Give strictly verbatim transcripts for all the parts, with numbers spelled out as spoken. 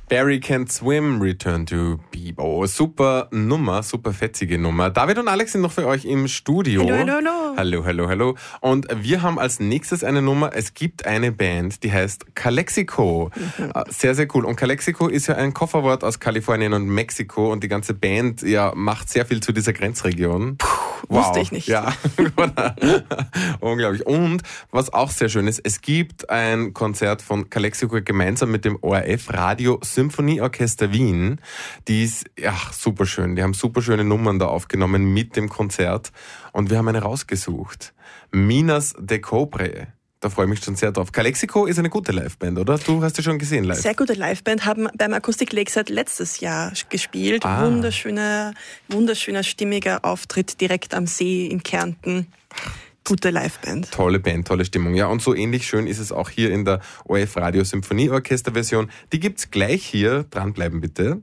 Barry Can't Swim, Return to Bebo. Super Nummer, super fetzige Nummer. David und Alex sind noch für euch im Studio. Hallo, hallo, hallo. Hallo, hallo, hallo. Und wir haben als nächstes eine Nummer. Es gibt eine Band, die heißt Calexico. Mhm. Sehr, sehr cool. Und Calexico ist ja ein Kofferwort aus Kalifornien und Mexiko. Und die ganze Band ja, macht sehr viel zu dieser Grenzregion. Puh, wow. Wusste ich nicht. Ja, unglaublich. Und was auch sehr schön ist, es gibt ein Konzert von Calexico gemeinsam mit dem O R F Radio Symphonieorchester Wien. Die ist ja super schön. Die haben super schöne Nummern da aufgenommen mit dem Konzert. Und wir haben eine rausgesucht. Minas de Cobre. Da freue ich mich schon sehr drauf. Calexico ist eine gute Liveband, oder? Du hast sie schon gesehen live. Sehr gute Liveband, haben beim Acoustic Lakeside letztes Jahr gespielt. Ah. Wunderschöner, wunderschöner, stimmiger Auftritt direkt am See in Kärnten. Gute Liveband. Tolle Band, tolle Stimmung. Ja, und so ähnlich schön ist es auch hier in der O R F Radio Symphonieorchester Version. Die gibt's gleich hier. Dranbleiben bitte.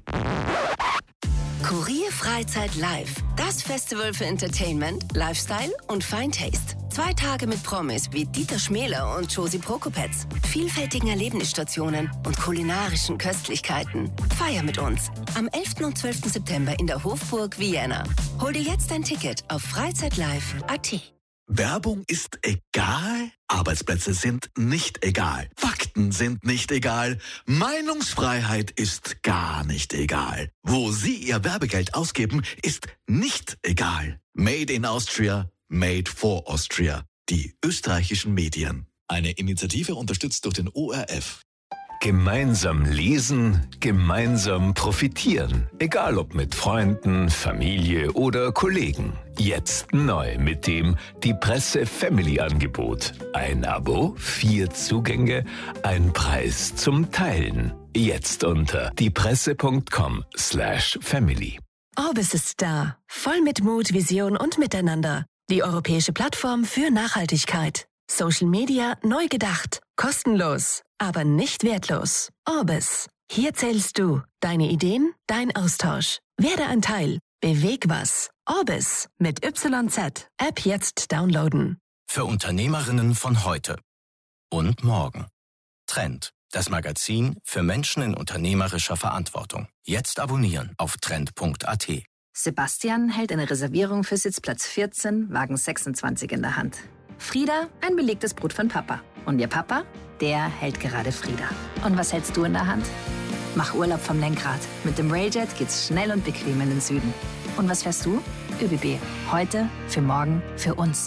Kurier Freizeit Live. Das Festival für Entertainment, Lifestyle und Fine Taste. Zwei Tage mit Promis wie Dieter Schmäler und Josie Prokopetz. Vielfältigen Erlebnisstationen und kulinarischen Köstlichkeiten. Feier mit uns. Am elften und zwölften September in der Hofburg Vienna. Hol dir jetzt ein Ticket auf freizeitlive punkt a t. Werbung ist egal, Arbeitsplätze sind nicht egal, Fakten sind nicht egal, Meinungsfreiheit ist gar nicht egal. Wo Sie Ihr Werbegeld ausgeben, ist nicht egal. Made in Austria, made for Austria. Die österreichischen Medien. Eine Initiative unterstützt durch den O R F. Gemeinsam lesen, gemeinsam profitieren. Egal ob mit Freunden, Familie oder Kollegen. Jetzt neu mit dem Die Presse Family Angebot. Ein Abo, vier Zugänge, ein Preis zum Teilen. Jetzt unter diepresse.com slash family. Orbis ist da. Voll mit Mut, Vision und Miteinander. Die europäische Plattform für Nachhaltigkeit. Social Media neu gedacht. Kostenlos, aber nicht wertlos. Orbis. Hier zählst du. Deine Ideen, dein Austausch. Werde ein Teil. Beweg was. Orbis mit Y Z. App jetzt downloaden. Für Unternehmerinnen von heute und morgen. Trend. Das Magazin für Menschen in unternehmerischer Verantwortung. Jetzt abonnieren auf trend punkt a t. Sebastian hält eine Reservierung für Sitzplatz vierzehn, Wagen sechsundzwanzig in der Hand. Frieda, ein belegtes Brot von Papa. Und ihr Papa, der hält gerade Frieda. Und was hältst du in der Hand? Mach Urlaub vom Lenkrad. Mit dem Railjet geht's schnell und bequem in den Süden. Und was fährst du? ÖBB. Heute, für morgen, für uns.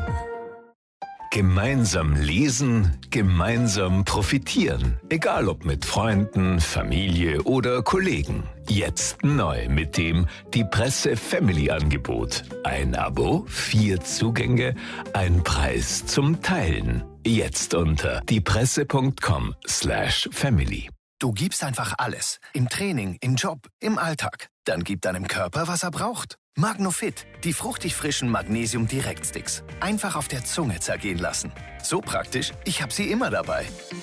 Gemeinsam lesen, gemeinsam profitieren. Egal ob mit Freunden, Familie oder Kollegen. Jetzt neu mit dem Die Presse Family Angebot. Ein Abo, vier Zugänge, ein Preis zum Teilen. Jetzt unter diepresse.com slash family. Du gibst einfach alles. Im Training, im Job, im Alltag. Dann gib deinem Körper, was er braucht. Magnofit, die fruchtig frischen Magnesium-Direkt-Sticks. Einfach auf der Zunge zergehen lassen. So praktisch, ich habe sie immer dabei.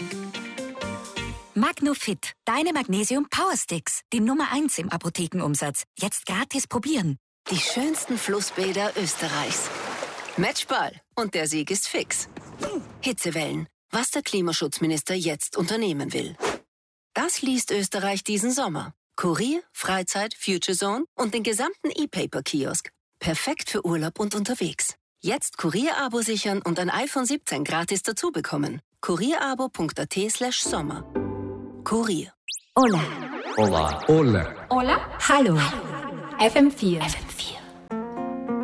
Magnofit, deine Magnesium-Power-Sticks. Die Nummer eins im Apothekenumsatz. Jetzt gratis probieren. Die schönsten Flussbäder Österreichs. Matchball. Und der Sieg ist fix. Hitzewellen. Was der Klimaschutzminister jetzt unternehmen will. Das liest Österreich diesen Sommer. Kurier, Freizeit, Future Zone und den gesamten E-Paper-Kiosk. Perfekt für Urlaub und unterwegs. Jetzt Kurier-Abo sichern und ein iPhone siebzehn gratis dazu bekommen. kurierabo punkt a t slash sommer. Kurier. Hola. Hola. Hola. Hola. Hallo. F M vier. F M vier.